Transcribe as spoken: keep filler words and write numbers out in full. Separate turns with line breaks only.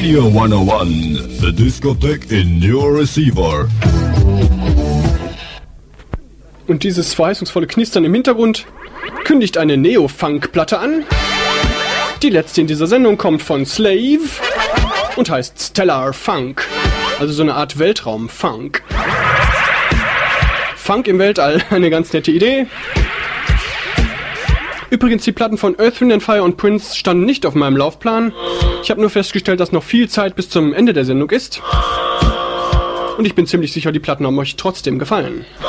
Radio hunderteins, the discotheque in your receiver.
Und dieses verheißungsvolle Knistern im Hintergrund kündigt eine Neo-Funk-Platte an. Die letzte in dieser Sendung kommt von Slave und heißt Stellar Funk, also so eine Art Weltraum-Funk. Funk im Weltall, eine ganz nette Idee. Übrigens, die Platten von Earth, Wind and Fire und Prince standen nicht auf meinem Laufplan. Ich habe nur festgestellt, dass noch viel Zeit bis zum Ende der Sendung ist. Und ich bin ziemlich sicher, die Platten haben euch trotzdem gefallen.